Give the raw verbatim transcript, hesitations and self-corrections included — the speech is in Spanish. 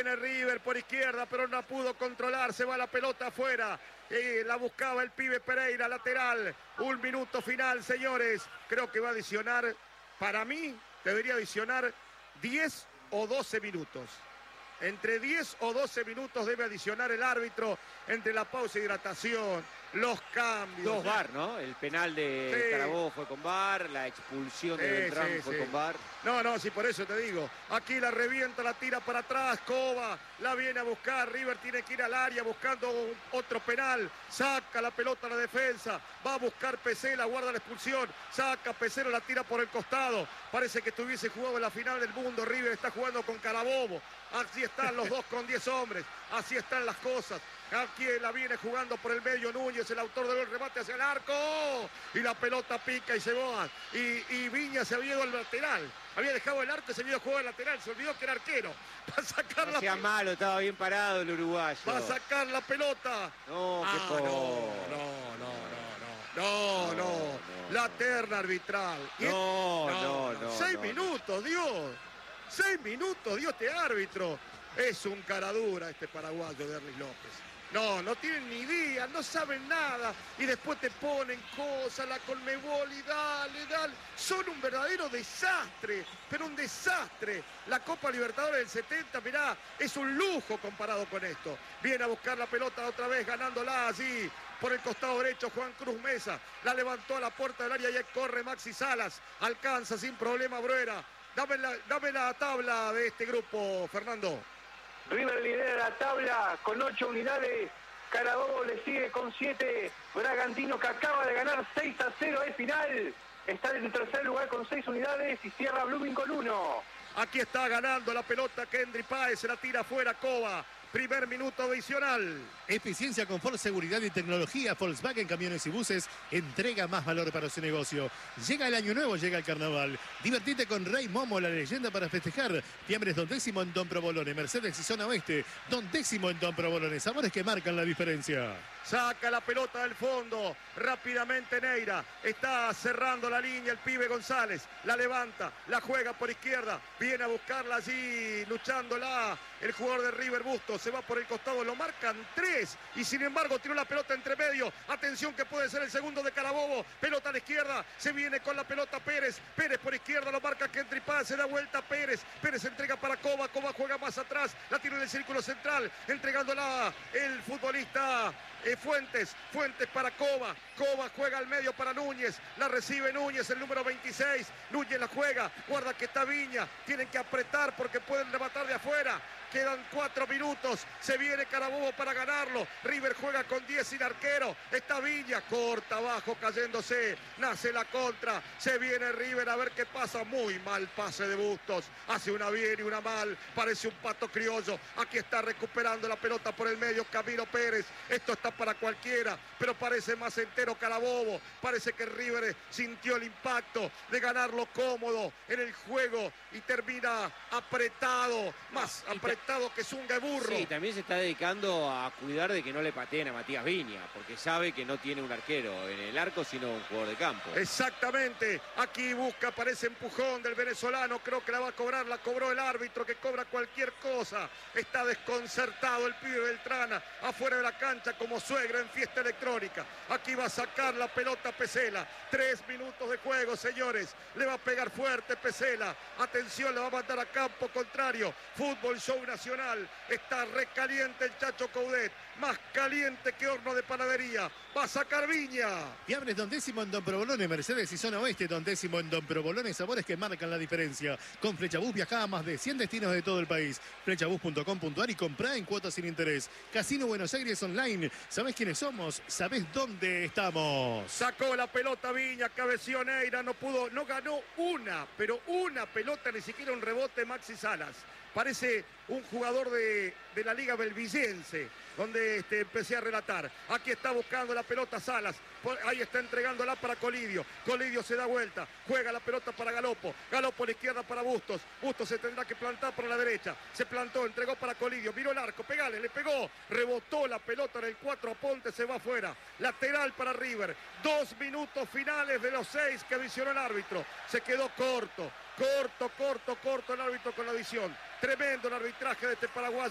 viene River por izquierda, pero no pudo controlar. Se va la pelota afuera. Eh, la buscaba el pibe Pereira, lateral. Un minuto final, señores. Creo que va a adicionar, para mí, debería adicionar diez o doce minutos. Entre diez o doce minutos debe adicionar el árbitro entre la pausa y hidratación, los cambios. Dos V A R, ¿no? El penal de sí. Carabobo fue con V A R, la expulsión de Sí, Beltrán sí, fue sí. con V A R. No, no, sí, por eso te digo. Aquí la revienta, la tira para atrás, Cova, la viene a buscar. River tiene que ir al área buscando otro penal. Saca la pelota a la defensa. Va a buscar Pesela, guarda la expulsión. Saca Pesela, la tira por el costado. Parece que estuviese jugado en la final del mundo. River está jugando con Carabobo. Así están los dos con diez hombres. Así están las cosas. Aquí la viene jugando por el medio Núñez, el autor del remate hacia el arco. Y la pelota pica y se va. Y, y Viña se había ido al lateral. Había dejado el arco y se había jugado al lateral. Se olvidó que era arquero. Va a sacar No la sea pelota. malo, estaba bien parado el uruguayo. Va a sacar la pelota. No, qué Ah, pobre. no, no, no, no, no, no, no. La terna arbitral. Y No, es- no, no, Seis no. minutos, Dios. Seis minutos, Dios, este árbitro. Es un caradura este paraguayo de Erlis López. No, no tienen ni idea, no saben nada. Y después te ponen cosas, la Conmebol y dale, dale. Son un verdadero desastre, pero un desastre. La Copa Libertadores del setenta, mirá, es un lujo comparado con esto. Viene a buscar la pelota otra vez, ganándola allí. Por el costado derecho, Juan Cruz Mesa. La levantó a la puerta del área y ahí corre Maxi Salas. Alcanza sin problema Bruera. Dame la, dame la tabla de este grupo, Fernando. River lidera la tabla con ocho unidades. Carabobo le sigue con siete. Bragantino, que acaba de ganar seis a cero de final, está en el tercer lugar con seis unidades y cierra Blooming con uno. Aquí está ganando la pelota Kendry Páez, se la tira afuera Cova. Primer minuto adicional. Eficiencia, confort, seguridad y tecnología. Volkswagen Camiones y Buses entrega más valor para su negocio. Llega el año nuevo, llega el carnaval. Divertite con Rey Momo, la leyenda para festejar. Fiambres Don Décimo en Don Provolone. Mercedes y Zona Oeste. Don Décimo en Don Provolone. Sabores que marcan la diferencia. Saca la pelota del fondo. Rápidamente Neira. Está cerrando la línea el pibe González. La levanta. La juega por izquierda. Viene a buscarla allí. Luchándola. El jugador de River Bustos. Se va por el costado. Lo marcan tres. Y sin embargo tiró la pelota entre medio. Atención que puede ser el segundo de Carabobo. Pelota a la izquierda. Se viene con la pelota Pérez. Pérez por izquierda. Lo marca Kendry Páez. Se da vuelta Pérez. Pérez entrega para Cova. Cova juega más atrás. La tira en el círculo central. Entregándola el futbolista eh, Fuentes. Fuentes para Cova. Cova juega al medio para Núñez. La recibe Núñez, el número veintiséis. Núñez la juega. Guarda que está Viña. Tienen que apretar porque pueden rematar de afuera. Quedan cuatro minutos. Se viene Carabobo para ganarlo. River juega con diez sin arquero. Está Viña. Corta abajo cayéndose. Nace la contra. Se viene River a ver qué pasa. Muy mal pase de Bustos. Hace una bien y una mal. Parece un pato criollo. Aquí está recuperando la pelota por el medio Camilo Pérez. Esto está para cualquiera. Pero parece más entero Carabobo. Parece que River sintió el impacto de ganarlo cómodo en el juego. Y termina apretado. Más apretado que Zunga y Burro. Sí, también se está dedicando a cuidar de que no le pateen a Matías Viña, porque sabe que no tiene un arquero en el arco, sino un jugador de campo. Exactamente, aquí busca, parece empujón del venezolano, creo que la va a cobrar, la cobró el árbitro que cobra cualquier cosa. Está desconcertado el pibe Beltrana, afuera de la cancha como suegra en fiesta electrónica. Aquí va a sacar la pelota Pesela, tres minutos de juego, señores, le va a pegar fuerte Pesela, atención, le va a mandar a campo contrario. Fútbol Show Nacional, está recaliente el Chacho Coudet, más caliente que horno de panadería, va a sacar Viña. Fiambres Don Décimo en Don Provolone, Mercedes y Zona Oeste, Don Décimo en Don Provolone, sabores que marcan la diferencia. Con Flechabús viaja a más de cien destinos de todo el país. flechabús punto com punto ar y comprá en cuotas sin interés. Casino Buenos Aires Online, ¿sabés quiénes somos? ¿Sabés dónde estamos? Sacó la pelota Viña, cabeció Neira, no pudo, no ganó una, pero una pelota, ni siquiera un rebote Maxi Salas. Parece un jugador de, de la Liga Belvillense, donde este, empecé a relatar. Aquí está buscando la pelota Salas. Por, ahí está entregándola para Colidio. Colidio se da vuelta. Juega la pelota para Galopo. Galopo a la izquierda para Bustos. Bustos se tendrá que plantar por la derecha. Se plantó, entregó para Colidio. Miró el arco, pegale, le pegó. Rebotó la pelota en el cuatro a Ponte, se va afuera. Lateral para River. Dos minutos finales de los seis que visionó el árbitro. Se quedó corto. Corto, corto, corto el árbitro con la visión. Tremendo el arbitraje de este paraguayo.